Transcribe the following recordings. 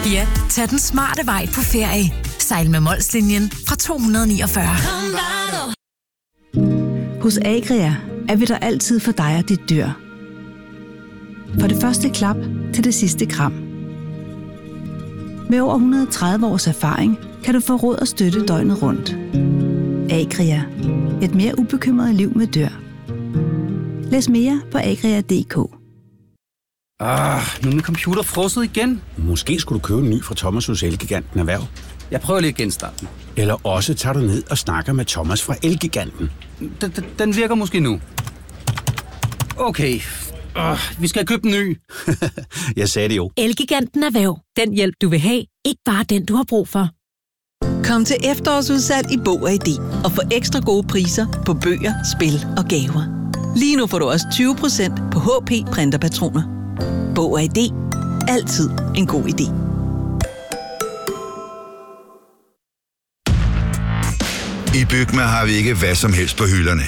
Ja, tag den smarte vej på ferie. Sejl med Molslinjen fra 249. Hos Agria er vi der altid for dig og dit dyr. Fra det første klap til det sidste kram. Med over 130 års erfaring kan du få råd og støtte døgnet rundt. Agria. Et mere ubekymret liv med dyr. Læs mere på agria.dk. Nu er min computer frosset igen. Måske skulle du købe en ny fra Thomas hos Elgiganten Erhverv. Jeg prøver lige at genstarte den. Eller også tager du ned og snakker med Thomas fra Elgiganten. Den virker måske nu. Okay. Vi skal købe en ny. Jeg sagde det jo. Elgiganten Erhverv. Den hjælp, du vil have. Ikke bare den, du har brug for. Kom til efterårsudsalg i Bog & ID og få ekstra gode priser på bøger, spil og gaver. Lige nu får du også 20% på HP printerpatroner. Bog & ID. Altid en god idé. I Bygma har vi ikke hvad som helst på hylderne.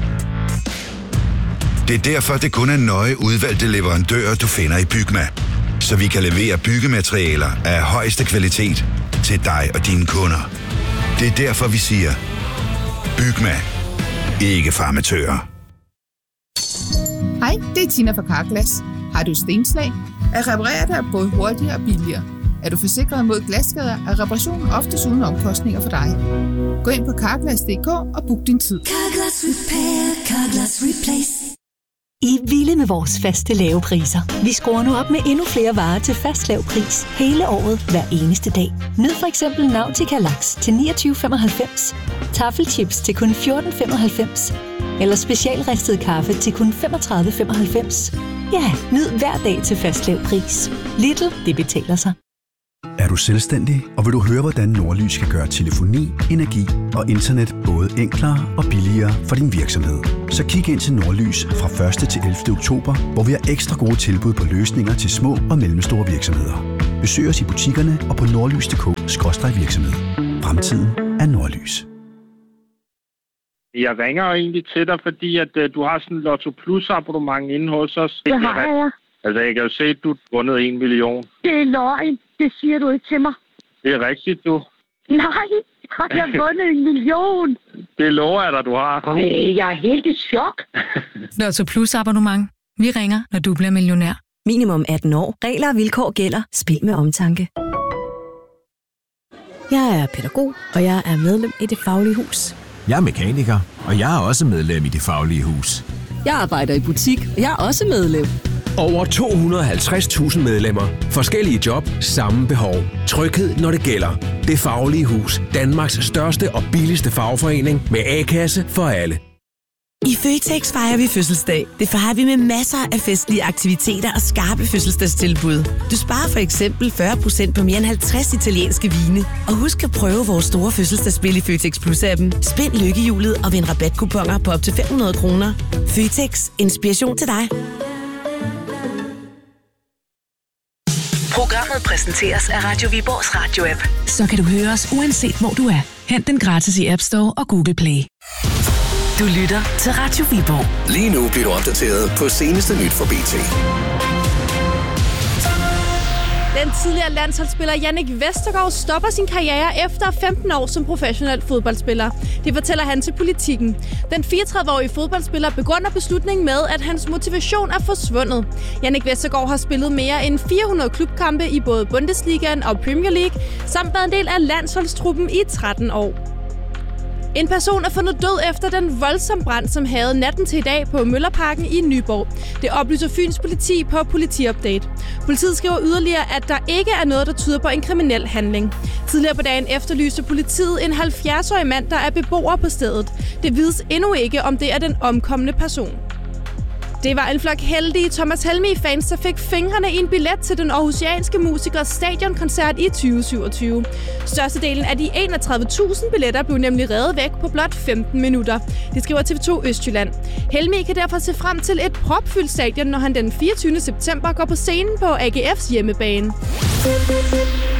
Det er derfor, det kun er nøje udvalgte leverandører, du finder i Bygma. Så vi kan levere byggematerialer af højeste kvalitet til dig og dine kunder. Det er derfor, vi siger, Bygma. Ikke farmatører. Hej, det er Tina fra Carglass. Har du stenslag? At reparere dig både hurtigere og billigere. Er du forsikret mod glasskader, er reparationen oftest uden omkostninger for dig. Gå ind på Carglass.dk og book din tid. Carglass Repair, Carglass Replace. I er vilde med vores faste lave priser. Vi skruer nu op med endnu flere varer til fast lav pris hele året, hver eneste dag. Nyd for eksempel Nautica Laks til 29,95, Taffelchips til kun 14,95 eller specialristet kaffe til kun 35,95. Ja, nyd hver dag til fast lav pris. Lidl, det betaler sig. Er du selvstændig, og vil du høre, hvordan Nordlys kan gøre telefoni, energi og internet både enklere og billigere for din virksomhed? Så kig ind til Nordlys fra 1. til 11. oktober, hvor vi har ekstra gode tilbud på løsninger til små og mellemstore virksomheder. Besøg os i butikkerne og på nordlys.dk/virksomhed. Fremtiden er Nordlys. Jeg ringer egentlig til dig, fordi at du har sådan en Lotto Plus abonnement inde hos os. Det har jeg. Altså, jeg kan jo se, at du har vundet 1 million. Det er løgn. Det siger du ikke til mig. Det er rigtigt, du. Nej, har jeg vundet 1 million? Det lover jeg dig, du har. Jeg er helt i chok. Lotto Plus abonnement. Vi ringer, når du bliver millionær. Minimum 18 år. Regler og vilkår gælder. Spil med omtanke. Jeg er pædagog, og jeg er medlem i Det Faglige Hus. Jeg er mekaniker, og jeg er også medlem i Det Faglige Hus. Jeg arbejder i butik, og jeg er også medlem. Over 250.000 medlemmer. Forskellige job, samme behov. Tryghed, når det gælder. Det Faglige Hus. Danmarks største og billigste fagforening med A-kasse for alle. I Føtex fejrer vi fødselsdag. Det fejrer vi med masser af festlige aktiviteter og skarpe fødselsdagstilbud. Du sparer for eksempel 40% på mere end 50 italienske vine. Og husk at prøve vores store fødselsdagsspil i Føtex Plus-appen. Spind lykkehjulet og vind rabatkuponer på op til 500 kroner. Føtex. Inspiration til dig. Programmet præsenteres af Radio Viborgs Radio-app. Så kan du høre os uanset hvor du er. Hent den gratis i App Store og Google Play. Du lytter til Radio Viborg. Lige nu bliver du opdateret på seneste nyt fra BT. Den tidligere landsholdsspiller Jannik Vestergaard stopper sin karriere efter 15 år som professionel fodboldspiller. Det fortæller han til Politikken. Den 34-årige fodboldspiller begrunder beslutningen med, at hans motivation er forsvundet. Jannik Vestergaard har spillet mere end 400 klubkampe i både Bundesligaen og Premier League, samt været en del af landsholdstruppen i 13 år. En person er fundet død efter den voldsomme brand, som havde natten til i dag på Møllerparken i Nyborg. Det oplyser Fyns politi på Politiupdate. Politiet skriver yderligere, at der ikke er noget, der tyder på en kriminel handling. Tidligere på dagen efterlyste politiet en 70-årig mand, der er beboer på stedet. Det vides endnu ikke, om det er den omkomne person. Det var en flok heldige Thomas Helmig-fans, der fik fingrene i en billet til den aarhusianske musikers stadionkoncert i 2027. Størstedelen af de 31.000 billetter blev nemlig revet væk på blot 15 minutter. Det skriver TV2 Østjylland. Helmig kan derfor se frem til et propfyldt stadion, når han den 24. september går på scenen på AGF's hjemmebane.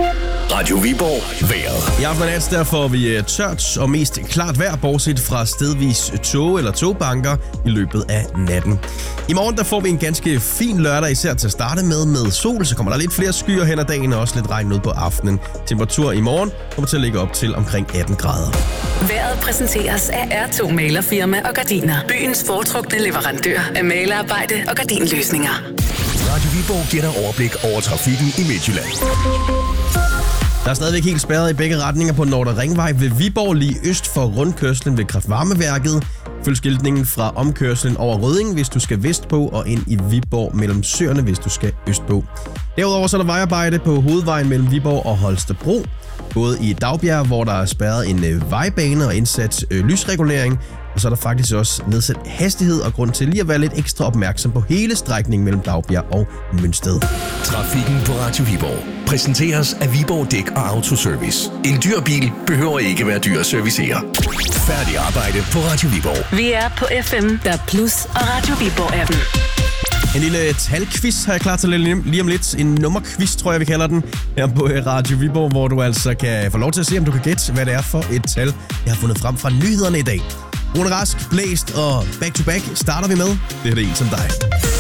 Radio Viborg vejret. I aften og nat der får vi tørt og mest klart vejr, bortset fra stedvis tåge eller togbanker i løbet af natten. I morgen der får vi en ganske fin lørdag, især til at starte med sol. Så kommer der lidt flere skyer hen ad dagen og også lidt regn ud på aftenen. Temperatur i morgen kommer til at ligge op til omkring 18 grader. Vejret præsenteres af R2 Malerfirma og Gardiner. Byens foretrukne leverandør af malerarbejde og gardinløsninger. Radio Viborg giver dig overblik over trafikken i Midtjylland. Der er stadigvæk helt spærret i begge retninger på Nordre Ringvej ved Viborg, lige øst for rundkørslen ved kraftvarmeværket. Følg skiltningen fra omkørslen over Rødding, hvis du skal vestpå, og ind i Viborg mellem søerne, hvis du skal østpå. Derudover så er der vejarbejde på hovedvejen mellem Viborg og Holstebro. Både i Dagbjerg, hvor der er spærret en vejbane og indsat lysregulering, og så er der faktisk også nedsat hastighed og grund til lige at være lidt ekstra opmærksom på hele strækningen mellem Dagbjerg og Mønsted. Trafikken på Radio Viborg præsenteres af Viborg Dæk og Autoservice. En dyr bil behøver ikke være dyr at servicere. Færdig arbejde på Radio Viborg. Vi er på FM, der Plus og Radio Viborg-appen. En lille talquiz har jeg klar til lige om lidt. En nummerquiz, tror jeg, vi kalder den, her på Radio Viborg, hvor du altså kan få lov til at se, om du kan gætte, hvad det er for et tal, jeg har fundet frem fra nyhederne i dag. Rune Rask, Blæst og Back to Back starter vi med. Det er det en som dig.